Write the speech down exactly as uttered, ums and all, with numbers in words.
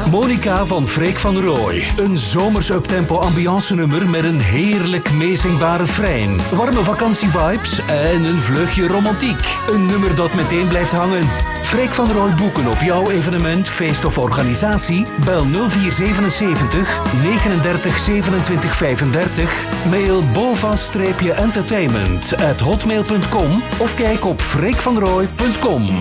Monica van Freek van Rooij. Een zomers uptempo ambiance nummer met een heerlijk meezingbare refrein. Warme vakantievibes en een vleugje romantiek. Een nummer dat meteen blijft hangen. Freek van Rooij boeken op jouw evenement, feest of organisatie? Bel nul vier zevenenzeventig negenendertig zevenentwintig vijfendertig. Mail bova-entertainment at hotmail punt com of kijk op freek van rooij punt com.